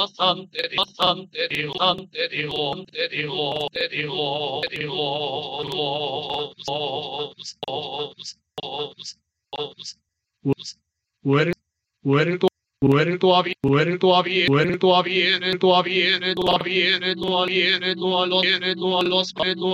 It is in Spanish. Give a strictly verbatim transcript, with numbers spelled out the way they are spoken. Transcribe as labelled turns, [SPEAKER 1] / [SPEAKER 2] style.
[SPEAKER 1] anterior, anterior, anterior, anterior, anterior, anterior, Puerto, puerto a bien, puerto a bien, puerto a bien, puerto a bien, puerto a bien, puerto a bien, puerto a los, puerto a los,